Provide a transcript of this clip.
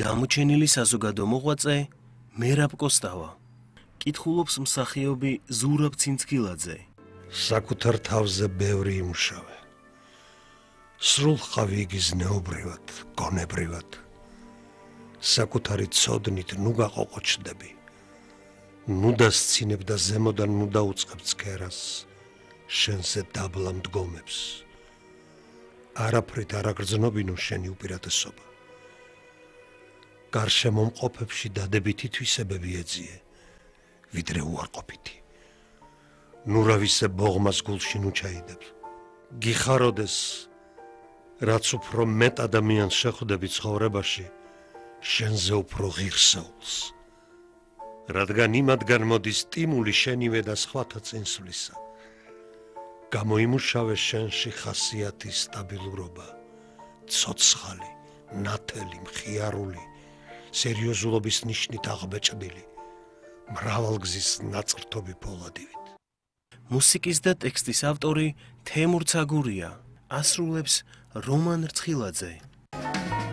გამოჩენილი საზოგადო მოღვაწე მერაბ კოსტავა. კითხულობს მსახიობი ზურაბ ცინცქილაძე. საკუთარ თავზე ბევრი იმუშავე. სრულ ხავი იგიზნეობრივად, გონებრივად. საკუთარი ცოდნით ნუ გაყოყოჩდები. ნუ დასცინებ და ზემოდან ნუ დაუწყებ ცქერას, შენზე დაბლა მდგომებს. არაფრით არ აგრძნობინო შენი უპირატესობა. გარშემომყოფებში დადებითი თვისებები ეძიე, ვიდრე უარყოფითი. ნურავისე ბოღმას გულში ნუ ჩაიდებ. გიხაროდეს, რაც უფრო მეტ ადამიანს შეხვდები ცხოვრებაში, შენზე უფრო ღირსეულს. რადგან იმათგან მოდის სტიმული შენივე და სხვათა წინსვლისა. გამოიმუშავე შენში ხასიათი სტაბილურობა, ცოცხალი, ნათელი, მხიარული, სერიოზულობის ნიშნით აღბეჭდილი, მრავალგზის ნაწყრთობი ფოლადივით. მუსიკის და ტექსტის ავტორი თემურ ცაგურია, ასრულებს რომან რცხილაძე.